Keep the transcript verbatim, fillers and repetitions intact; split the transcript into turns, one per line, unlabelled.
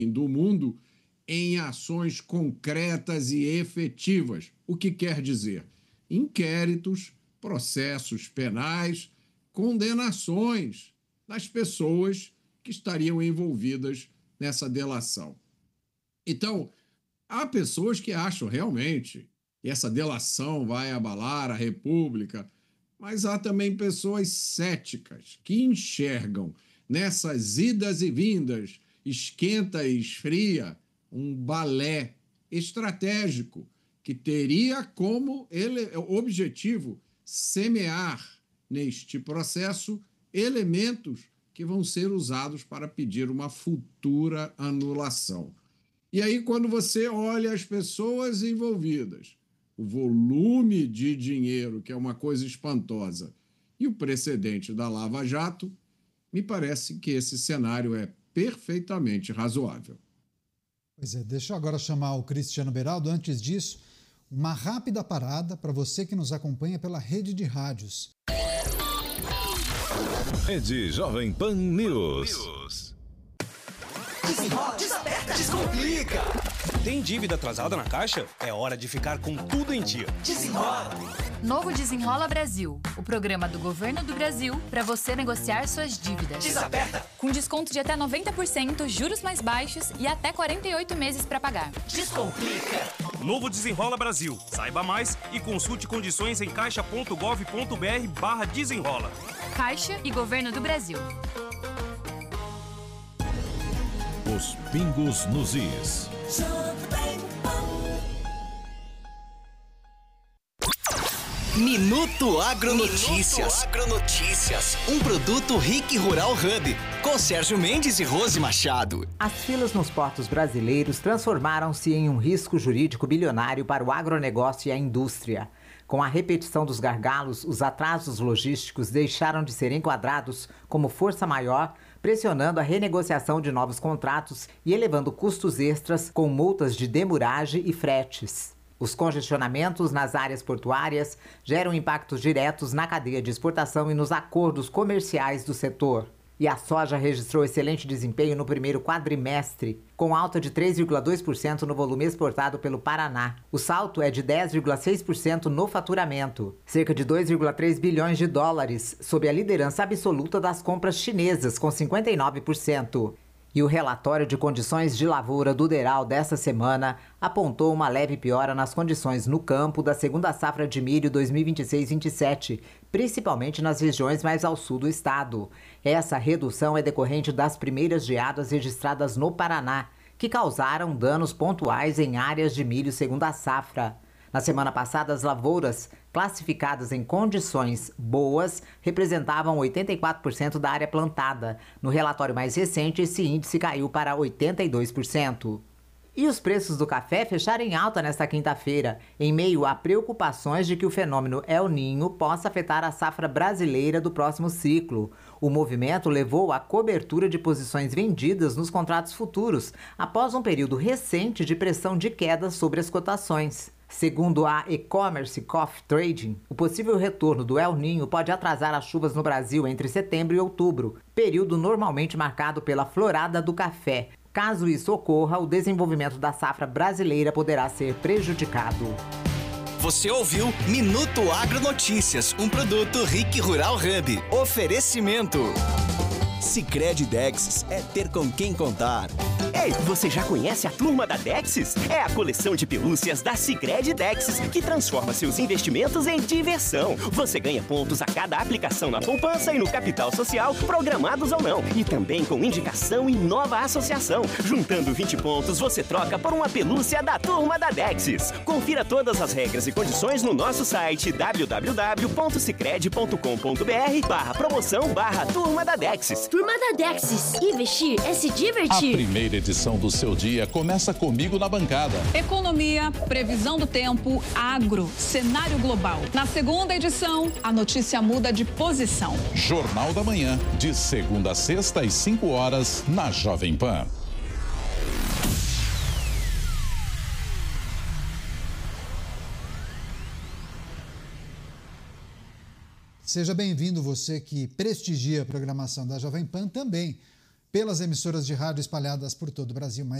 do mundo em ações concretas e efetivas. O que quer dizer? Inquéritos, processos penais, condenações das pessoas que estariam envolvidas nessa delação. Então, há pessoas que acham realmente que essa delação vai abalar a República, mas há também pessoas céticas que enxergam nessas idas e vindas, esquenta e esfria, um balé estratégico que teria como ele, objetivo semear neste processo elementos que vão ser usados para pedir uma futura anulação. E aí, quando você olha as pessoas envolvidas, o volume de dinheiro, que é uma coisa espantosa, e o precedente da Lava Jato, me parece que esse cenário é perfeitamente razoável.
Pois é, deixa eu agora chamar o Cristiano Beraldo. Antes disso, uma rápida parada para você que nos acompanha pela rede de rádios.
Rede Jovem Pan News.
Desenrola, desaperta, descomplica.
Tem dívida atrasada na Caixa? É hora de ficar com tudo em dia.
Desenrola.
Novo Desenrola Brasil, o programa do Governo do Brasil para você negociar suas dívidas.
Desaperta.
Com desconto de até noventa por cento, juros mais baixos e até quarenta e oito meses para pagar.
Descomplica.
Novo Desenrola Brasil. Saiba mais e consulte condições em caixa ponto gov ponto br barra desenrola.
Caixa e Governo do Brasil.
Os pingos nos is.
Minuto Agronotícias. Minuto Agronotícias. Um produto Rick Rural Hub. Com Sérgio Mendes e Rose Machado.
As filas nos portos brasileiros transformaram-se em um risco jurídico bilionário para o agronegócio e a indústria. Com a repetição dos gargalos, os atrasos logísticos deixaram de ser enquadrados como força maior, pressionando a renegociação de novos contratos e elevando custos extras com multas de demurragem e fretes. Os congestionamentos nas áreas portuárias geram impactos diretos na cadeia de exportação e nos acordos comerciais do setor. E a soja registrou excelente desempenho no primeiro quadrimestre, com alta de três vírgula dois por cento no volume exportado pelo Paraná. O salto é de dez vírgula seis por cento no faturamento, cerca de dois vírgula três bilhões de dólares, sob a liderança absoluta das compras chinesas, com cinquenta e nove por cento. E o relatório de condições de lavoura do Deral desta semana apontou uma leve piora nas condições no campo da segunda safra de milho dois mil e vinte e seis vinte e sete, principalmente nas regiões mais ao sul do estado. Essa redução é decorrente das primeiras geadas registradas no Paraná, que causaram danos pontuais em áreas de milho segunda safra. Na semana passada, as lavouras classificadas em condições boas representavam oitenta e quatro por cento da área plantada. No relatório mais recente, esse índice caiu para oitenta e dois por cento. E os preços do café fecharam em alta nesta quinta-feira, em meio a preocupações de que o fenômeno El Niño possa afetar a safra brasileira do próximo ciclo. O movimento levou à cobertura de posições vendidas nos contratos futuros, após um período recente de pressão de queda sobre as cotações. Segundo a E-Commerce Coffee Trading, o possível retorno do El Niño pode atrasar as chuvas no Brasil entre setembro e outubro, período normalmente marcado pela florada do café. Caso isso ocorra, o desenvolvimento da safra brasileira poderá ser prejudicado.
Você ouviu Minuto Agronotícias, um produto Rick Rural Hub. Oferecimento. Sicredi Dexis é ter com quem contar.
Ei, você já conhece a Turma da Dexis? É a coleção de pelúcias da Sicredi Dexis que transforma seus investimentos em diversão. Você ganha pontos a cada aplicação na poupança e no capital social, programados ou não. E também com indicação e nova associação. Juntando vinte pontos, você troca por uma pelúcia da Turma da Dexis. Confira todas as regras e condições no nosso site w w w ponto sicredi ponto com ponto b r barra promoção barra Turma da Dexis.
Turma da Dexis. Investir é se divertir.
A primeira edição do seu dia começa comigo na bancada.
Economia, previsão do tempo, agro, cenário global. Na segunda edição, a notícia muda de posição.
Jornal da Manhã, de segunda a sexta às cinco horas, na Jovem Pan.
Seja bem-vindo você que prestigia a programação da Jovem Pan também. pelas emissoras de rádio espalhadas por todo o Brasil.